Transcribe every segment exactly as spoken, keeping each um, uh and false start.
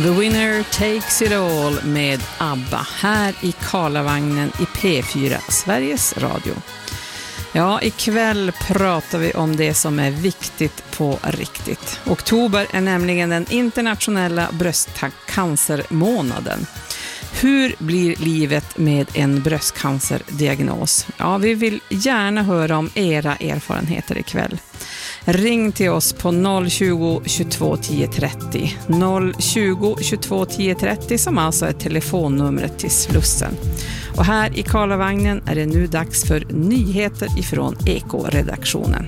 The Winner Takes It All med ABBA här i Karlavagnen i P fyra Sveriges Radio. Ja, ikväll pratar vi om det som är viktigt på riktigt. Oktober är nämligen den internationella bröstcancermånaden. Hur blir livet med en bröstcancerdiagnos? Ja, vi vill gärna höra om era erfarenheter ikväll. Ring till oss på noll tjugo, tjugotvå, tio trettio. noll tjugo, tjugotvå, tio trettio som alltså är telefonnumret till Slussen. Och här i Karlavagnen är det nu dags för nyheter ifrån Eko-redaktionen.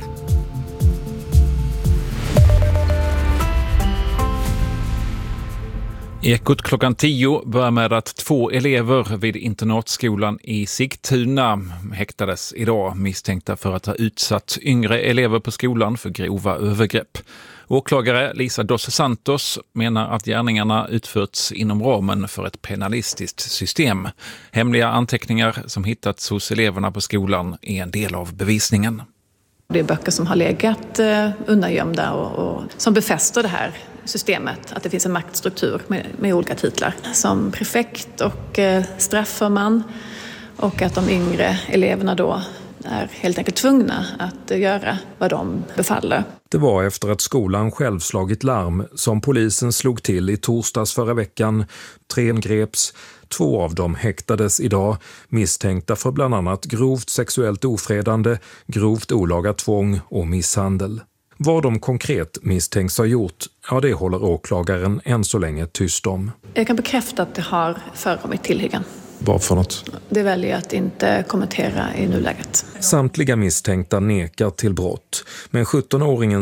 Ekot klockan tio börjar med att två elever vid internatskolan i Sigtuna häktades idag misstänkta för att ha utsatt yngre elever på skolan för grova övergrepp. Åklagare Lisa dos Santos menar att gärningarna utförts inom ramen för ett penalistiskt system. Hemliga anteckningar som hittats hos eleverna på skolan är en del av bevisningen. Det är böcker som har legat undangömda och, och som befäster det här systemet, att det finns en maktstruktur med, med olika titlar som prefekt och eh, strafförman, och att de yngre eleverna då är helt enkelt tvungna att eh, göra vad de befaller. Det var efter att skolan själv slagit larm som polisen slog till i torsdags förra veckan. Tre greps, två av dem häktades idag misstänkta för bland annat grovt sexuellt ofredande, grovt olaga tvång och misshandel. Vad de konkret misstänks ha gjort, ja det håller åklagaren än så länge tyst om. Jag kan bekräfta att det har förekommit tillhyggen. Vad för något? Det väljer jag att inte kommentera i nuläget. Samtliga misstänkta nekar till brott, men sjuttonåringen